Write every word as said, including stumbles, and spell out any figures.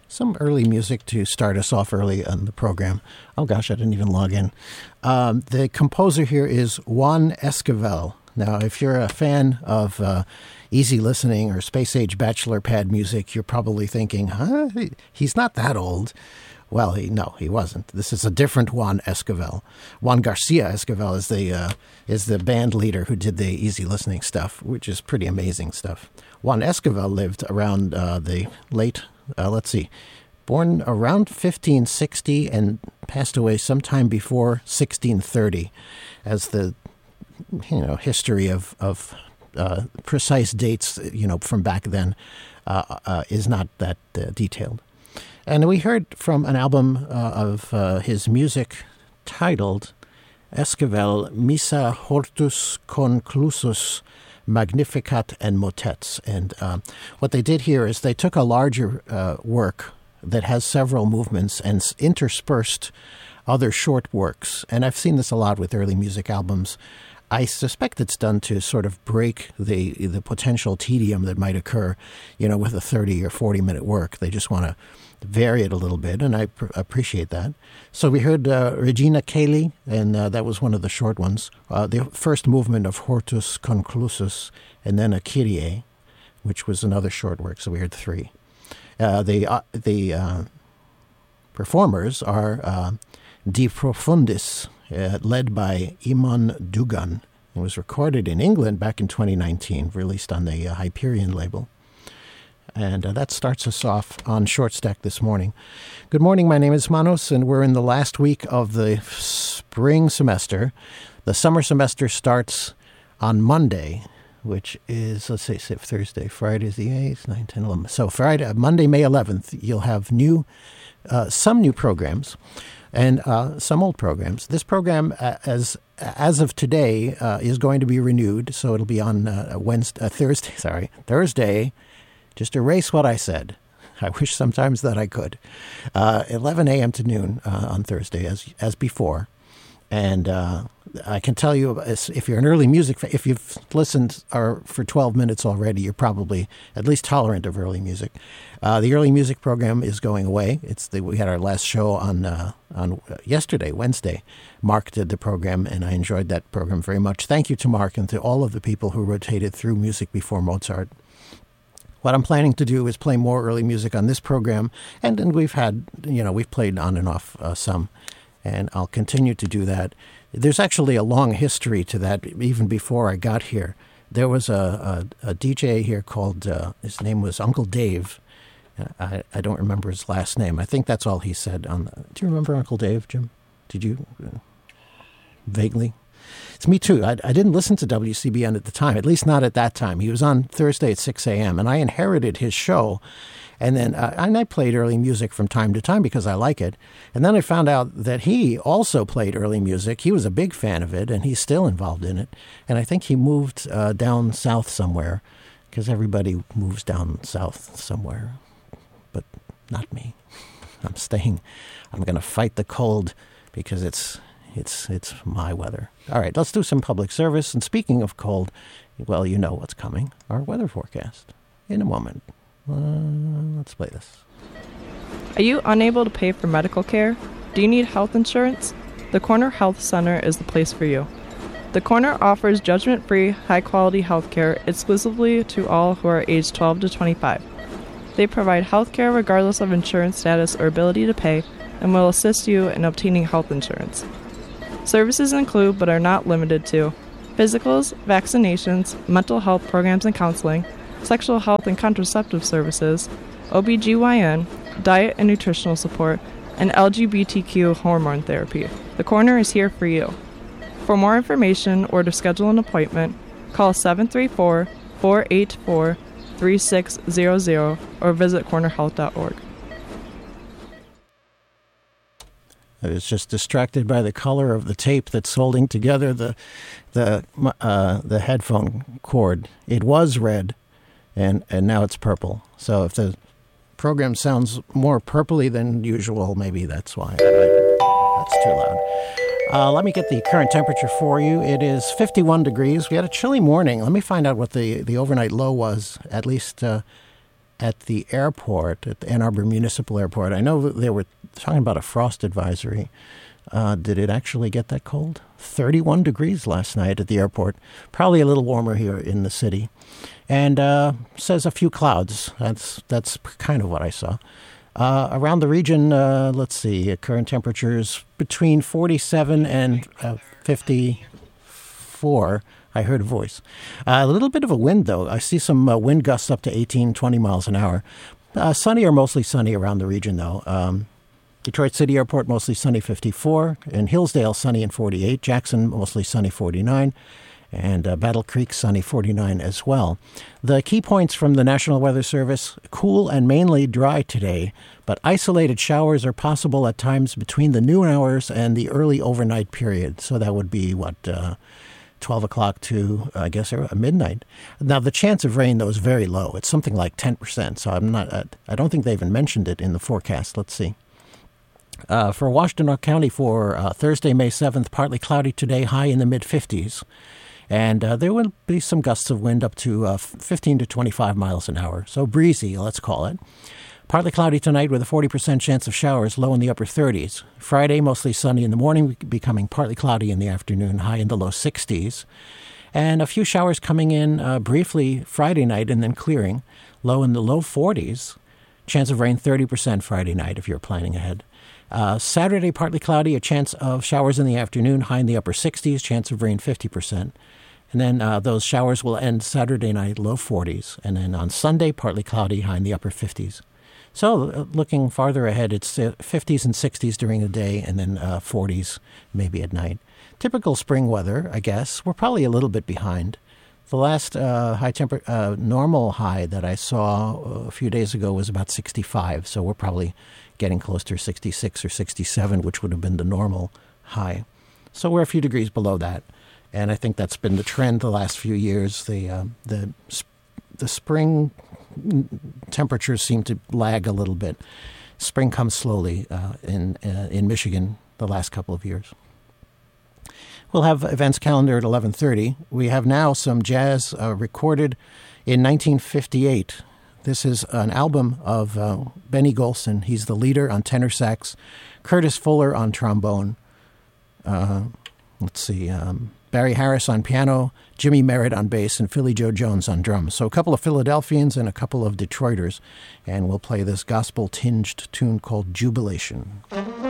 some early music to start us off early on the program. Oh, gosh, I didn't even log in. Um, the composer here is Juan Esquivel. Now, if you're a fan of uh, easy listening or space age bachelor pad music, you're probably thinking, huh, he's not that old. Well, he, no, he wasn't. This is a different Juan Esquivel. Juan Garcia Esquivel is the uh, is the band leader who did the easy listening stuff, which is pretty amazing stuff. Juan Esquivel lived around uh, the late, uh, let's see, born around fifteen sixty and passed away sometime before sixteen thirty, as the you know history of of uh, precise dates you know from back then uh, uh, is not that uh, detailed. And we heard from an album uh, of uh, his music titled Esquivel Missa Hortus Conclusus Magnificat and Motets. And uh, what they did here is they took a larger uh, work that has several movements and interspersed other short works. And I've seen this a lot with early music albums. I suspect it's done to sort of break the the potential tedium that might occur, you know, with a thirty or forty minute work. They just want to vary it a little bit, and I pr- appreciate that. So we heard uh, Regina Caeli, and uh, that was one of the short ones. Uh, the first movement of Hortus Conclusus, and then a Kyrie, which was another short work. So we heard three. Uh, the uh, the uh, performers are uh, De Profundis, uh, led by Iman Dugan. It was recorded in England back in twenty nineteen, released on the uh, Hyperion label. And uh, that starts us off on Short Stack this morning. Good morning, my name is Manos, and we're in the last week of the spring semester. The summer semester starts on Monday, which is, let's say, Thursday, Friday is the eighth, ninth, ten, eleven. So Friday, Monday, May eleventh, you'll have new, uh, some new programs and uh, some old programs. This program, uh, as as of today, uh, is going to be renewed, so it'll be on uh, Wednesday, uh, Thursday, sorry, Thursday. Just erase what I said. I wish sometimes that I could. Uh, eleven a.m. to noon uh, on Thursday, as as before. And uh, I can tell you, if you're an early music fan, if you've listened or for twelve minutes already, you're probably at least tolerant of early music. Uh, the early music program is going away. It's the, we had our last show on uh, on yesterday, Wednesday. Mark did the program, and I enjoyed that program very much. Thank you to Mark and to all of the people who rotated through Music Before Mozart. What I'm planning to do is play more early music on this program, and then we've had, you know, we've played on and off uh, some, and I'll continue to do that. There's actually a long history to that. Even before I got here, there was a, a, a D J here called, uh, his name was Uncle Dave. I, I don't remember his last name. I think that's all he said. On the, do you remember Uncle Dave, Jim? Did you? Uh, vaguely? It's me too. I, I didn't listen to W C B N at the time, at least not at that time. He was on Thursday at six a.m., and I inherited his show. And then uh, and I played early music from time to time because I like it. And then I found out that he also played early music. He was a big fan of it, and he's still involved in it. And I think he moved uh, down south somewhere, because everybody moves down south somewhere, but not me. I'm staying. I'm going to fight the cold because it's... It's it's my weather. All right, let's do some public service. And speaking of cold, well, you know what's coming. Our weather forecast in a moment. Uh, let's play this. Are you unable to pay for medical care? Do you need health insurance? The Corner Health Center is the place for you. The Corner offers judgment-free, high-quality health care exclusively to all who are aged twelve to twenty-five. They provide health care regardless of insurance status or ability to pay, and will assist you in obtaining health insurance. Services include, but are not limited to, physicals, vaccinations, mental health programs and counseling, sexual health and contraceptive services, O B G Y N, diet and nutritional support, and L G B T Q hormone therapy. The Corner is here for you. For more information or to schedule an appointment, call seven three four, four eight four, three six zero zero or visit corner health dot org. I was just distracted by the color of the tape that's holding together the the uh, the headphone cord. It was red, and, and now it's purple. So if the program sounds more purpley than usual, maybe that's why. That's too loud. Uh, let me get the current temperature for you. It is fifty-one degrees. We had a chilly morning. Let me find out what the, the overnight low was, at least uh, at the airport, at the Ann Arbor Municipal Airport. I know that they were talking about a frost advisory. Uh, did it actually get that cold? thirty-one degrees last night at the airport. Probably a little warmer here in the city. And uh, says a few clouds. That's that's kind of what I saw. Uh, around the region, uh, let's see, current temperatures between forty-seven and uh, fifty-four. I heard a voice. Uh, a little bit of a wind, though. I see some uh, wind gusts up to eighteen, twenty miles an hour. Uh, sunny or mostly sunny around the region, though. Um, Detroit City Airport, mostly sunny, fifty-four. In Hillsdale, sunny and forty-eight. Jackson, mostly sunny, forty-nine. And uh, Battle Creek, sunny, forty-nine as well. The key points from the National Weather Service: cool and mainly dry today, but isolated showers are possible at times between the noon hours and the early overnight period. So that would be, what, uh, twelve o'clock to, I guess, midnight. Now, the chance of rain, though, is very low. It's something like ten percent. So I'm not, I don't think they even mentioned it in the forecast. Let's see. Uh, for Washtenaw County for uh, Thursday, May seventh, partly cloudy today, high in the mid-fifties. And uh, there will be some gusts of wind up to uh, fifteen to twenty-five miles an hour. So breezy, let's call it. Partly cloudy tonight with a forty percent chance of showers, low in the upper thirties. Friday, mostly sunny in the morning, becoming partly cloudy in the afternoon, high in the low sixties. And a few showers coming in uh, briefly Friday night and then clearing, low in the low forties. Chance of rain thirty percent Friday night if you're planning ahead. Uh, Saturday, partly cloudy, a chance of showers in the afternoon, high in the upper sixties, chance of rain fifty percent. And then uh, those showers will end Saturday night, low forties. And then on Sunday, partly cloudy, high in the upper fifties. So uh, looking farther ahead, it's uh, fifties and sixties during the day and then uh, forties maybe at night. Typical spring weather, I guess. We're probably a little bit behind. The last uh, high temper uh, normal high that I saw a few days ago was about sixty-five. So we're probably getting close to sixty-six or sixty-seven, which would have been the normal high. So we're a few degrees below that. And I think that's been the trend the last few years. The uh, the the spring temperatures seem to lag a little bit. Spring comes slowly uh, in uh, in Michigan the last couple of years. We'll have events calendar at eleven thirty. We have now some jazz uh, recorded in nineteen fifty-eight. This is an album of uh, Benny Golson. He's the leader on tenor sax. Curtis Fuller on trombone. Uh, let's see. Um, Barry Harris on piano, Jimmy Merritt on bass, and Philly Joe Jones on drums. So a couple of Philadelphians and a couple of Detroiters. And we'll play this gospel-tinged tune called Jubilation.